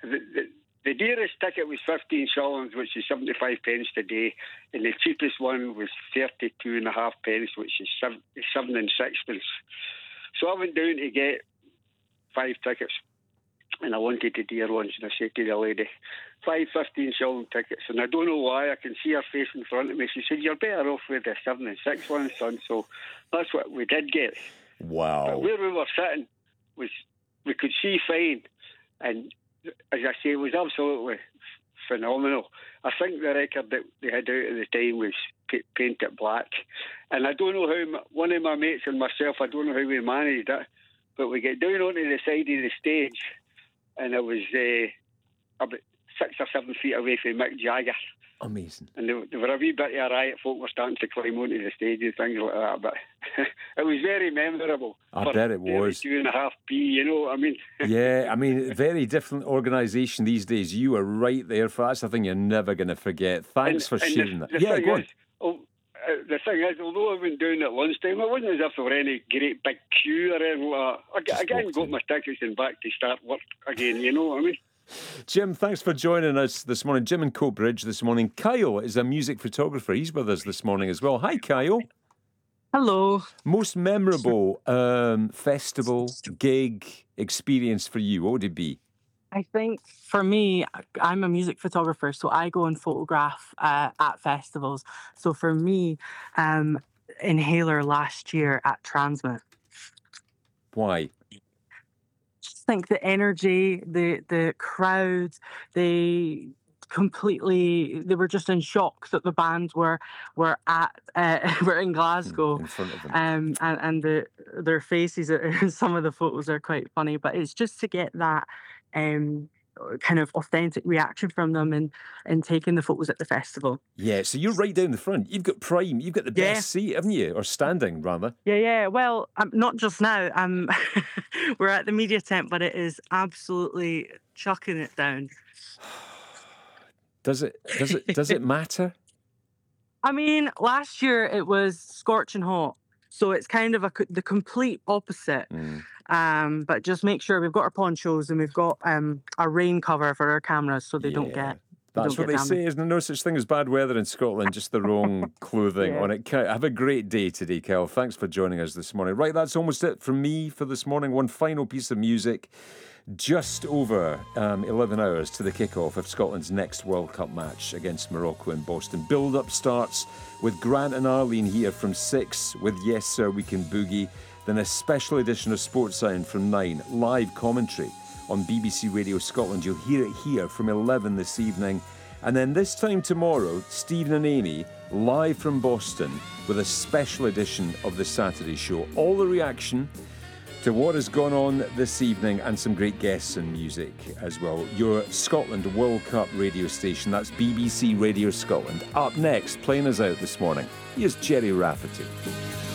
the dearest ticket was 15 shillings, which is 75 pence today, and the cheapest one was 32.5 pence, which is 7 and sixpence. So I went down to get 5 tickets, and I wanted the dear ones, and I said to the lady, 5 15-shilling tickets, and I don't know why, I can see her face in front of me. She said, you're better off with the 7 and 6 ones, son. So that's what we did get. Wow. But where we were sitting, we could see fine, and as I say, it was absolutely phenomenal. I think the record that they had out at the time was Paint It Black, and I don't know how, one of my mates and myself, I don't know how we managed it, but we get down onto the side of the stage, and it was about 6 or 7 feet away from Mick Jagger. Amazing. And there were a wee bit of a riot. Folk were starting to climb onto the stage and things like that. But it was very memorable. I bet it was. 2.5p, you know what I mean? Yeah, I mean, very different organisation these days. You are right there. That's the thing you're never going to forget. Thanks for sharing that. Yeah, go on. The thing is, although I went down at lunchtime, it wasn't as if there were any great big queue or anything like that. I again got my tickets and back to start work again, you know what I mean? Jim, thanks for joining us this morning. Jim in Coatbridge this morning. Kyle is a music photographer. He's with us this morning as well. Hi, Kyle. Hello. Most memorable festival, gig, experience for you, what would it be? I think for me, I'm a music photographer, so I go and photograph at festivals. So for me, Inhaler last year at Transmit. Why? Just think the energy, the crowds, they were just in shock that the bands were in Glasgow. In front of them. And their faces, some of the photos are quite funny, but it's just to get that kind of authentic reaction from them and taking the photos at the festival. Yeah, so you're right down the front. You've got prime. You've got the best seat, haven't you? Or standing, rather. Yeah. Well, not just now. We're at the media tent, but it is absolutely chucking it down. Does it matter? I mean, last year it was scorching hot. So it's kind of the complete opposite. But just make sure we've got our ponchos and we've got a rain cover for our cameras so they don't get. That's what they say, isn't there? No such thing as bad weather in Scotland, just the wrong clothing on it. Have a great day today, Kyle. Thanks for joining us this morning. Right, that's almost it from me for this morning. One final piece of music. Just over 11 hours to the kickoff of Scotland's next World Cup match against Morocco in Boston. Build-up starts with Grant and Arlene here from 6 with Yes Sir We Can Boogie. Then a special edition of Sports Sound from 9. Live commentary on BBC Radio Scotland. You'll hear it here from 11 this evening. And then this time tomorrow, Stephen and Amy live from Boston with a special edition of the Saturday Show. All the reaction to what has gone on this evening and some great guests and music as well. Your Scotland World Cup radio station, that's BBC Radio Scotland. Up next, playing us out this morning, here's Jerry Rafferty.